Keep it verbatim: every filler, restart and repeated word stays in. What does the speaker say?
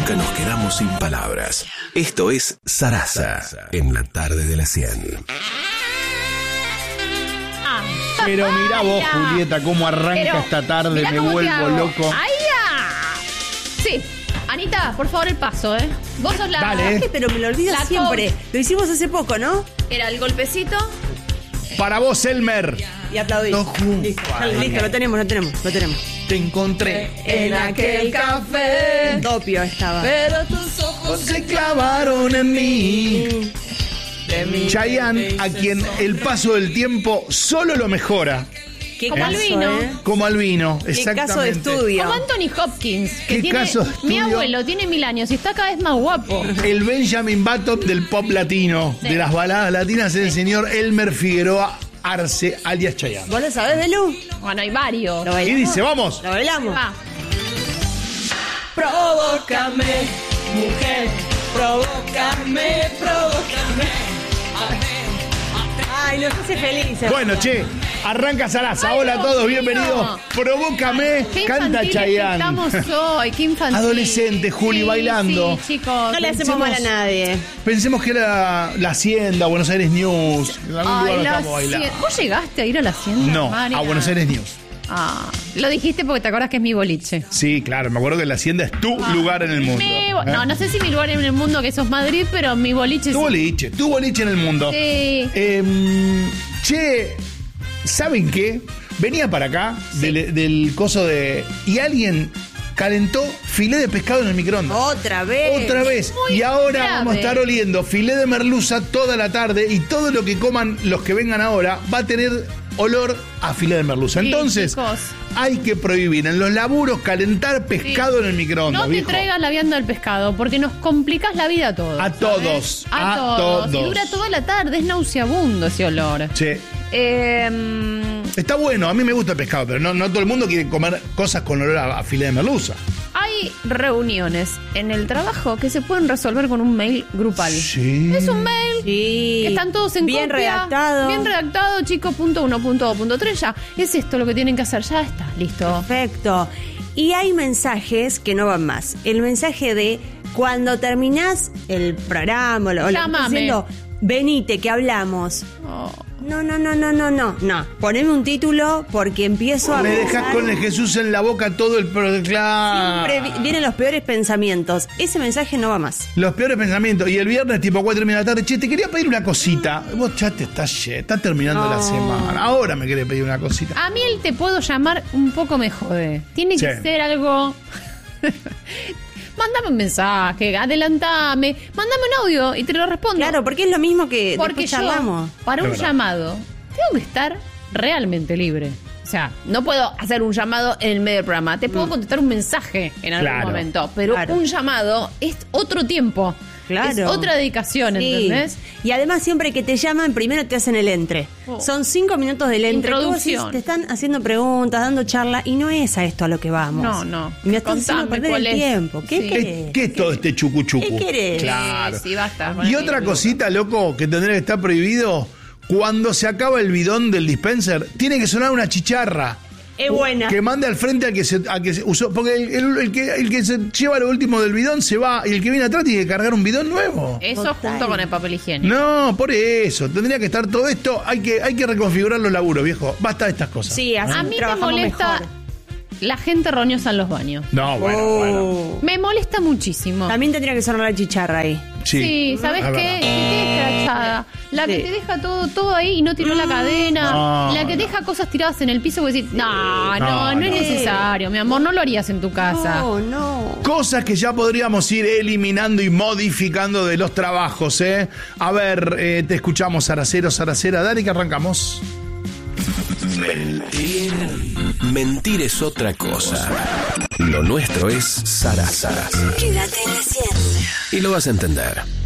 nunca nos quedamos sin palabras. Esto es Sarasa, en la tarde de la cien. Pero mirá vos, Julieta, cómo arranca Pero, esta tarde, me vuelvo loco. ¡Ay, ya! Sí, Anita, por favor, el paso, ¿eh? Vos sos la... Dale. Pero me lo olvido La siempre. co- Lo hicimos hace poco, ¿no? Era el golpecito. Para vos, Elmer. Y aplaudí. No, ju- Listo, ya, listo, lo tenemos, lo tenemos, lo tenemos. Te encontré. En aquel café. Dopio estaba. Pero tus ojos Se clavaron en mí. de mí. Chayanne, a quien el paso del tiempo solo lo mejora. Qué Como al vino. ¿eh? Como al vino, Qué exactamente. caso de estudio. Como Anthony Hopkins, que ¿Qué tiene... caso de Mi estudio? abuelo tiene mil años y está cada vez más guapo. El Benjamin Button del pop latino, Sí. de las baladas latinas, es el señor Elmer Figueroa Arce, alias Chayanne. ¿Vos lo sabés, Belu? Bueno, hay varios. Lo Y bailamos. dice, vamos. Lo bailamos. Va. Provócame, mujer, provócame, provócame. Ay, nos hace felices. Bueno, che, arranca Sarasa. Ay, Hola a Dios todos, mío. bienvenidos. Provócame, Qué canta infantiles que Chayanne. estamos hoy, qué infantil. Adolescente, Juli, Sí, bailando. Sí, chicos. No le hacemos Pensemos- mal a nadie. Pensemos que era la Hacienda, Buenos Aires News. En algún Ay, lugar la estamos bailando. Hacienda. ¿Vos llegaste a ir a la Hacienda? No, María? a Buenos Aires News. Ah, lo dijiste porque te acordás que es mi boliche. Sí, claro, me acuerdo que la Hacienda es tu lugar en el mundo. Mi bo- ¿eh? No, no sé si mi lugar en el mundo, que eso es Madrid, pero mi boliche Tu sí. boliche, tu boliche en el mundo. Sí. Em, che, ¿saben qué? Venía para acá del, del coso de... Y alguien calentó filé de pescado en el microondas. Otra vez. Otra vez. Muy Y ahora grave. vamos a estar oliendo filé de merluza toda la tarde y todo lo que coman los que vengan ahora va a tener olor a filé de merluza. Sí, Entonces, chicos. hay que prohibir en los laburos calentar pescado Sí. en el microondas. No te viejo. traigas la vianda del pescado, porque nos complicas la vida a todos. A todos, ¿sabes? A, a todos. todos. Y dura toda la tarde, es nauseabundo ese olor. Che, Eh, está bueno, a mí me gusta el pescado, pero no, no todo el mundo quiere comer cosas con olor a, a filé de merluza. hay reuniones en el trabajo que se pueden resolver con un mail grupal. Sí. Es un mail. Sí. Están todos en Bien copia, redactado. Bien redactado, chicos, punto uno, punto dos, punto tres, ya. Es esto lo que tienen que hacer, ya está, listo. Perfecto. Y hay mensajes que no van más. El mensaje de cuando terminás el programa o lo, o lo que estás Llámame. haciendo, venite, que hablamos. Oh. No, no, no, no, no, no. No. Poneme un título porque empiezo a Me pensar- dejas con el Jesús en la boca todo el... pro- Claro. Siempre vi- vienen los peores pensamientos. Ese mensaje no va más. Los peores pensamientos. Y el viernes, tipo cuatro de la tarde, che, te quería pedir una cosita. Vos ya te estás, ye- estás terminando No. la semana. Ahora me querés pedir una cosita. A mí el te puedo llamar un poco me jode. Tiene que Sí. ser algo... Mándame un mensaje, adelantame, mándame un audio y te lo respondo. Claro, porque es lo mismo que Porque después yo, charlamos. para un Es verdad. llamado, tengo que estar realmente libre. O sea, no puedo hacer un llamado en el medio del programa. Te puedo contestar un mensaje en algún Claro. momento, pero Claro. un llamado es otro tiempo. Claro. Es otra dedicación, Sí. ¿entendés? Y además siempre que te llaman, primero te hacen el entre. Oh. Son cinco minutos del entre. Tú Introducción. decís, te están haciendo preguntas, dando charla, y no es a esto a lo que vamos. No, no. Y me estás haciendo Contame perder cuál el es. tiempo. ¿Qué Sí. querés? ¿Qué, qué es todo este chucuchucu? ¿Qué querés? Claro. Sí, sí, basta. Y otra cosita, loco, que tendría que estar prohibido, cuando se acaba el bidón del dispenser, tiene que sonar una chicharra. Es buena. Que mande al frente al que se, al que se usó. Porque el, el- el que, el que se lleva lo último del bidón se va y el que viene atrás tiene que cargar un bidón nuevo. Eso Total. junto con el papel higiénico. No, por eso. Tendría que estar todo esto. Hay que, hay que reconfigurar los laburos, viejo. Basta de estas cosas. Sí, así A mí me trabajamos molesta mejor. la gente roñosa en los baños. No, bueno, Oh. bueno. Me molesta muchísimo. También tendría que sonar la chicharra ahí. Sí, Sí, ¿sabes es qué? verdad. Que te escrachada. La que Sí. te deja todo, todo ahí y no tiró la cadena. No, la que no. deja cosas tiradas en el piso y decís, no, no, No, no, es no. necesario, mi amor, no lo harías en tu casa. No, no. Cosas que ya podríamos ir eliminando y modificando de los trabajos, ¿eh? A ver, eh, te escuchamos, Saracero, Saracera. Dale que arrancamos. Mentir. Mentir es otra cosa. Lo nuestro es Sarasa. Quédate en la cien. Y lo vas a entender.